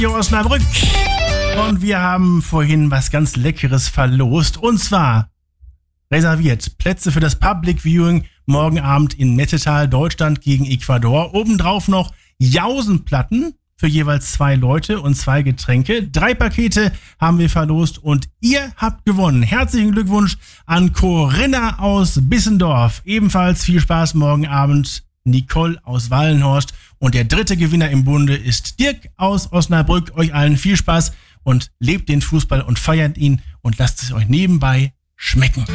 Osnabrück. Und wir haben vorhin was ganz Leckeres verlost. Und zwar reserviert Plätze für das Public Viewing morgen Abend in Nettetal, Deutschland gegen Ecuador. Obendrauf noch Jausenplatten für jeweils 2 Leute und 2 Getränke. 3 Pakete haben wir verlost und ihr habt gewonnen. Herzlichen Glückwunsch an Corinna aus Bissendorf. Ebenfalls viel Spaß morgen Abend. Nicole aus Wallenhorst. Und der 3. Gewinner im Bunde ist Dirk aus Osnabrück. Euch allen viel Spaß und lebt den Fußball und feiert ihn und lasst es euch nebenbei schmecken.